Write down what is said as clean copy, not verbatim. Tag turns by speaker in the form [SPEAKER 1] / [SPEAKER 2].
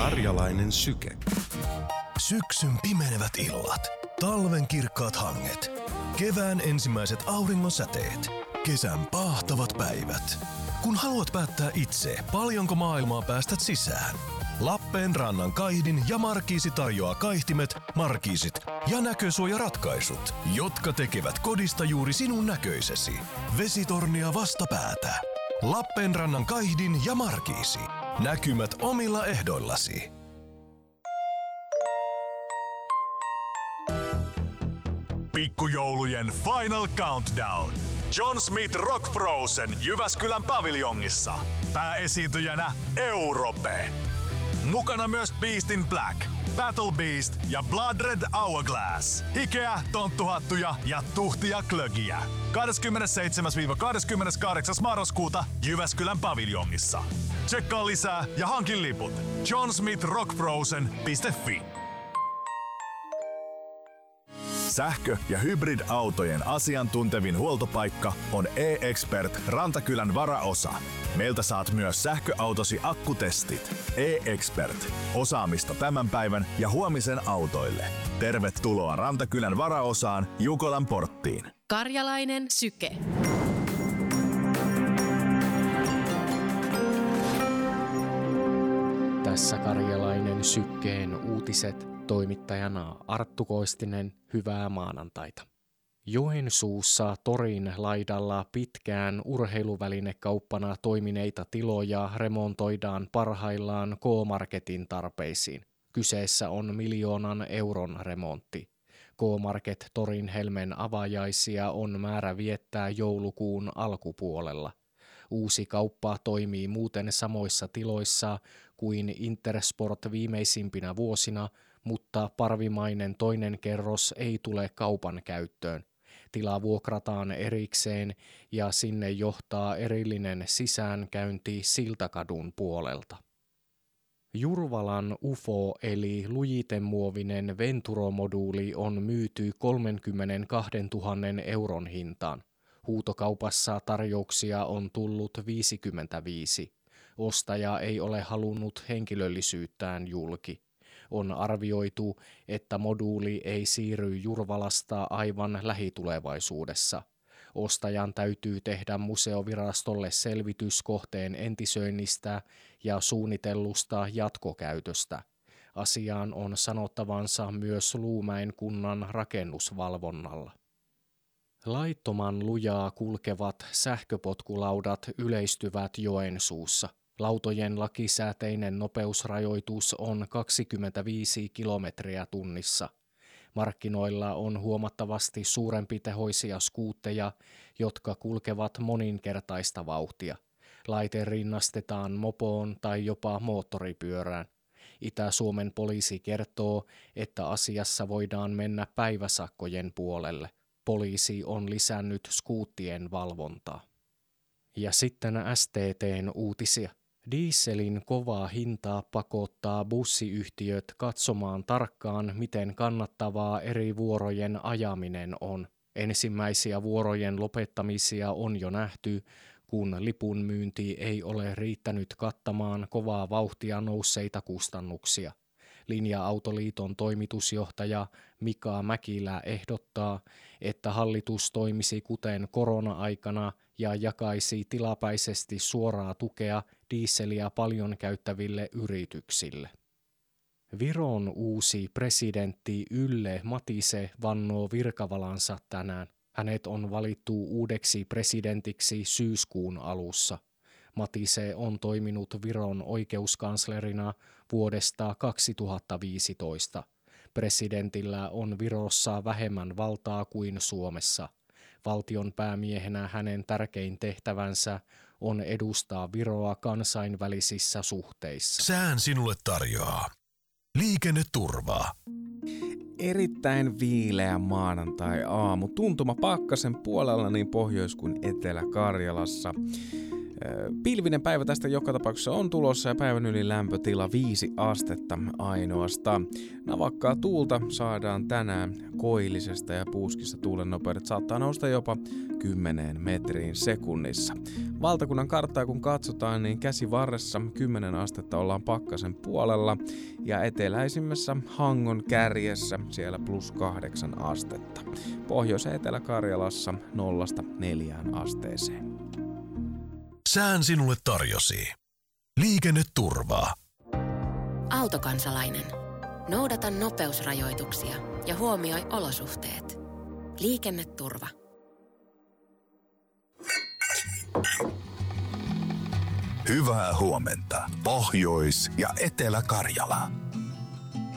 [SPEAKER 1] Karjalainen syke.
[SPEAKER 2] Syksyn pimenevät illat, talven kirkkaat hanget, kevään ensimmäiset auringon säteet, kesän paahtavat päivät. Kun haluat päättää itse, paljonko maailmaa päästät sisään. Lappeenrannan Kaihdin ja Markiisi tarjoaa kaihtimet, markiisit ja näkösuojaratkaisut, jotka tekevät kodista juuri sinun näköisesi. Vesitornia vastapäätä. Lappeenrannan Kaihdin ja Markiisi. Näkymät omilla ehdoillasi.
[SPEAKER 3] Pikkujoulujen Final Countdown. John Smith Rock Frozen Jyväskylän paviljongissa. Pääesiintyjänä Europe. Mukana myös Beast in Black, Battle Beast ja Blood Red Hourglass. Hikeä, tonttuhattuja ja tuhtia klögiä. 27-28. marraskuuta Jyväskylän paviljongissa. Tsekkaa lisää ja hankin liput johnsmithrockfrozen.fi. Sähkö- ja hybridautojen asiantuntevin huoltopaikka on E-Expert Rantakylän varaosa. Meiltä saat myös sähköautosi akkutestit. E-Expert. Osaamista tämän päivän ja huomisen autoille. Tervetuloa Rantakylän varaosaan Jukolan porttiin.
[SPEAKER 4] Karjalainen syke.
[SPEAKER 5] Tässä Karjalainen sykkeen uutiset. Toimittajana Arttu Koistinen, hyvää maanantaita. Joensuussa torin laidalla pitkään urheiluvälinekauppana toimineita tiloja remontoidaan parhaillaan K-Marketin tarpeisiin. Kyseessä on 1 miljoonan euron remontti. K-Market torin helmen avajaisia on määrä viettää joulukuun alkupuolella. Uusi kauppa toimii muuten samoissa tiloissa kuin Intersport viimeisimpinä vuosina, mutta parvimainen toinen kerros ei tule kaupan käyttöön. Tila vuokrataan erikseen ja sinne johtaa erillinen sisäänkäynti Siltakadun puolelta. Jurvalan UFO eli lujitemuovinen Venturo-moduuli on myyty 32 000 euron hintaan. Huutokaupassa tarjouksia on tullut 55. Ostaja ei ole halunnut henkilöllisyyttään julki. On arvioitu, että moduuli ei siirry Jurvalasta aivan lähitulevaisuudessa. Ostajan täytyy tehdä museovirastolle selvitys kohteen entisöinnistä ja suunnitellusta jatkokäytöstä. Asiaan on sanottavansa myös Luumäen kunnan rakennusvalvonnalla. Laittoman lujaa kulkevat sähköpotkulaudat yleistyvät Joensuussa. Lautojen lakisääteinen nopeusrajoitus on 25 kilometriä tunnissa. Markkinoilla on huomattavasti suurempitehoisia skuutteja, jotka kulkevat moninkertaista vauhtia. Laite rinnastetaan mopoon tai jopa moottoripyörään. Itä-Suomen poliisi kertoo, että asiassa voidaan mennä päiväsakkojen puolelle. Poliisi on lisännyt skuuttien valvontaa. Ja sitten STT:n uutisia. Dieselin kovaa hintaa pakottaa bussiyhtiöt katsomaan tarkkaan, miten kannattavaa eri vuorojen ajaminen on. Ensimmäisiä vuorojen lopettamisia on jo nähty, kun lipun myynti ei ole riittänyt kattamaan kovaa vauhtia nousseita kustannuksia. Linja-autoliiton toimitusjohtaja Mika Mäkilä ehdottaa, että hallitus toimisi kuten korona-aikana ja jakaisi tilapäisesti suoraa tukea dieseliä paljon käyttäville yrityksille. Viron uusi presidentti Yle Matise vannoo virkavalansa tänään. Hänet on valittu uudeksi presidentiksi syyskuun alussa. Matise on toiminut Viron oikeuskanslerina vuodesta 2015. Presidentillä on Virossa vähemmän valtaa kuin Suomessa. Valtion päämiehenä hänen tärkein tehtävänsä on edustaa Viroa kansainvälisissä suhteissa.
[SPEAKER 2] Sään sinulle tarjoaa liikenneturvaa.
[SPEAKER 6] Erittäin viileä maanantai-aamu. Tuntuma pakkasen puolella niin Pohjois- kuin Etelä-Karjalassa. Pilvinen päivä tästä joka tapauksessa on tulossa ja päivän yli lämpötila 5 astetta ainoastaan. Navakkaa tuulta saadaan tänään koillisesta ja puuskista tuulen nopeudet saattaa nousta jopa 10 metriin sekunnissa. Valtakunnan karttaa kun katsotaan, niin käsivarressa 10 astetta ollaan pakkasen puolella ja eteläisimmässä Hangon kärjessä siellä +8 astetta. Pohjois- ja Etelä-Karjalassa 0–4 asteeseen.
[SPEAKER 2] Sään sinulle tarjosi liikenneturvaa.
[SPEAKER 4] Autokansalainen. Noudata nopeusrajoituksia ja huomioi olosuhteet. Liikenneturva.
[SPEAKER 3] Hyvää huomenta, Pohjois- ja Etelä-Karjala.